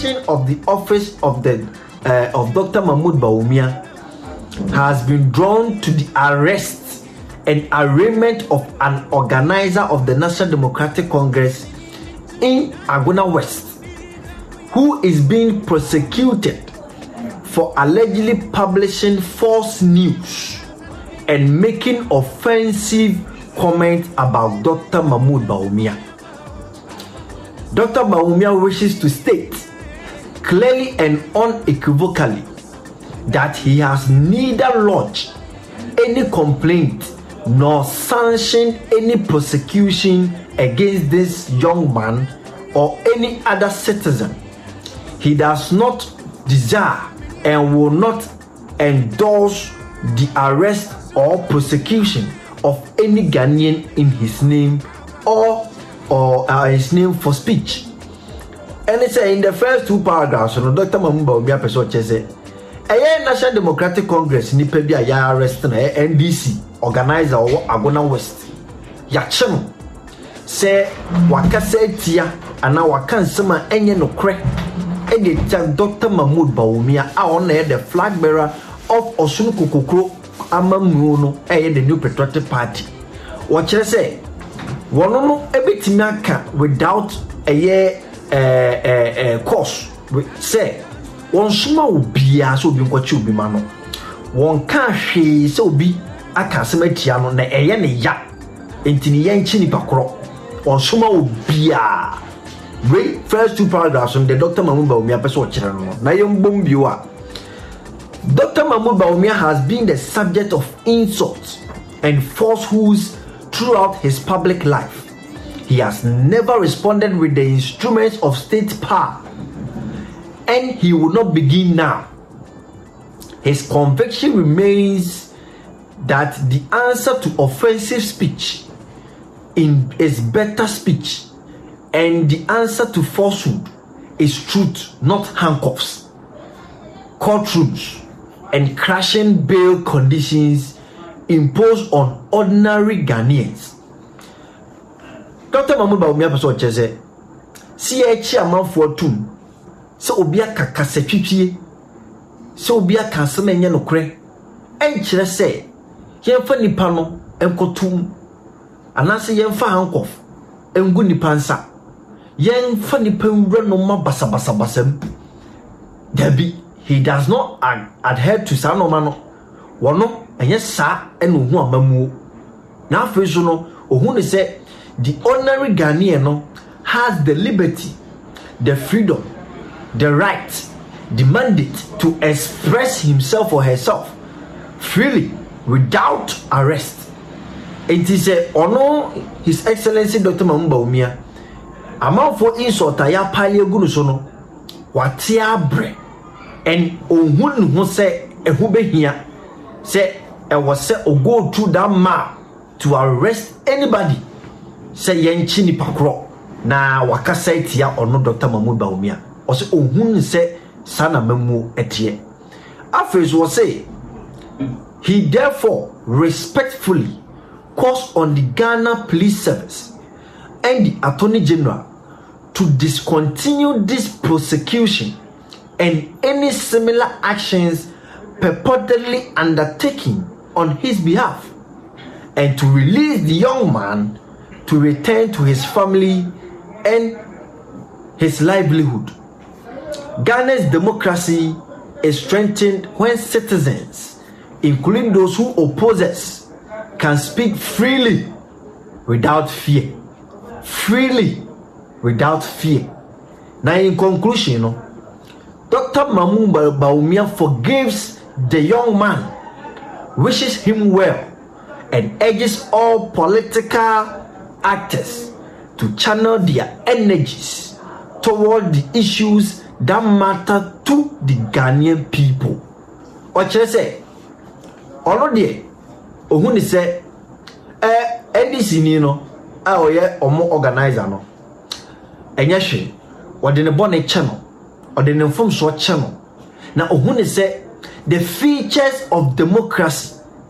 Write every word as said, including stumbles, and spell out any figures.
usurpation of the office of the uh, of Doctor Mahmoud Bawumia has been drawn to the arrest and arraignment of an organizer of the National Democratic Congress in Agona West, who is being prosecuted for allegedly publishing false news and making offensive comments about Doctor Mahmoud Bawumia. Doctor Bawumia wishes to state clearly and unequivocally that he has neither lodged any complaint nor sanctioned any prosecution against this young man or any other citizen. He does not desire and will not endorse the arrest or prosecution of any Ghanaian in his name or or uh, his name for speech. And it's uh, in the first two paragraphs, you know, Doctor Mahmoud Bawumia person says, a National Democratic Congress ni pe bia ya arrest na N D C organizer or Agona West ya chemo say wakasa tia ana wakan sema enye no kre e de tia Doctor Mahmoud Bawumia a on na the flag bearer of Osun Kokokro amamu no e the New Patriotic Party. What you say wono no ebetimi aka without a year eh eh course say won suma obia so obi nkwachi obi ma no won ka hwe se obi aka sematia no na eye ne ya entini ye nchi ni pakro won suma obia. Wait, first two paragraphs on the Doctor Mahmoud Bawumia person kire no na yem bom biwa. Doctor Mahmoud Bawumia has been the subject of insults and falsehoods throughout his public life. He has never responded with the instruments of state power, and he will not begin now. His conviction remains that the answer to offensive speech in is better speech, and the answer to falsehood is truth, not handcuffs, courtrooms, and crashing bail conditions imposed on ordinary Ghanaians. Doctor Mahmoud Bawumia person chese si e chi amanfo tum se obi aka kasatwitwie se obi aka asem enye nokre enkyere se yemfa nipa no enkotum anase yemfa hankof engu nipa nsa yemfa nipa nwura no ma basa basa basam dabi. He does not ad adhere to sa no ma no wono enye sa ene ohu amamuo na afeso no ohu ne se the ordinary Ghanaian no has the liberty, the freedom, the right, the mandate to express himself or herself freely without arrest. It is a honor His Excellency Doctor Mahmoud Bawumia amount for insult ya pale gunu so no watia bre and ohun hu say ehu behia say e was say o go through that map to arrest anybody. Say yenchi ni pakro na wakasa etia ono Doctor Mahmoud Bawumia o say ohun say sana memu etie afres was say he therefore respectfully calls on the Ghana Police Service and the Attorney General to discontinue this prosecution and any similar actions purportedly undertaken on his behalf, and to release the young man to return to his family and his livelihood. Ghana's democracy is strengthened when citizens, including those who oppose us, can speak freely without fear. Freely without fear. Now, in conclusion, you know, Doctor Mahmoud Bawumia forgives the young man, wishes him well, and urges all political actors to channel their energies toward the issues that matter to the Ghanaian people. What should I say? Already, Ohuni say, eh, N D C ni no, ah oye omo organizer no. Enyeshe, wade ne bone channel, wade ne form so channel. Na Ohuni say, the features of democracy